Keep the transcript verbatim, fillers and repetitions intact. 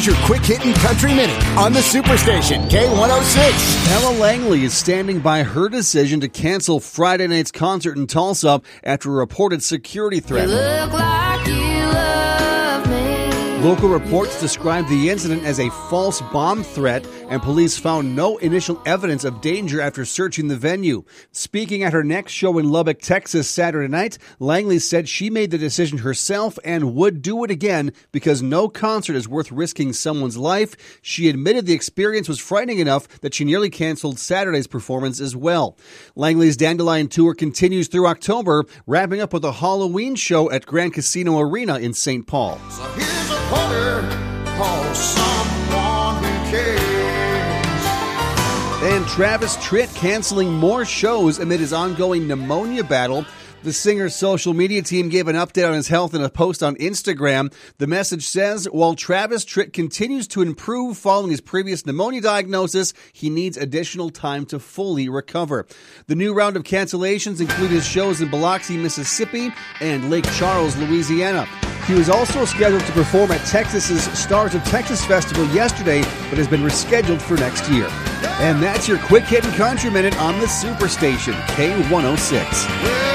your quick hitting country minute on the Superstation K one oh six. Ella Langley is standing by her decision to cancel Friday night's concert in Tulsa after a reported security threat. You look like you love me. Local reports described the incident as a false bomb threat, and police found no initial evidence of danger after searching the venue. Speaking at her next show in Lubbock, Texas, Saturday night, Langley said she made the decision herself and would do it again because no concert is worth risking someone's life. She admitted the experience was frightening enough that she nearly canceled Saturday's performance as well. Langley's Dandelion Tour continues through October, wrapping up with a Halloween show at Grand Casino Arena in Saint Paul. So here's a poker called Someone Who Cares. And Travis Tritt canceling more shows amid his ongoing pneumonia battle. The singer's social media team gave an update on his health in a post on Instagram. The message says, while Travis Tritt continues to improve following his previous pneumonia diagnosis, he needs additional time to fully recover. The new round of cancellations include his shows in Biloxi, Mississippi, and Lake Charles, Louisiana. He was also scheduled to perform at Texas's Stars of Texas Festival yesterday, but has been rescheduled for next year. And that's your Quick Hittin' Country Minute on the Superstation, K one oh six.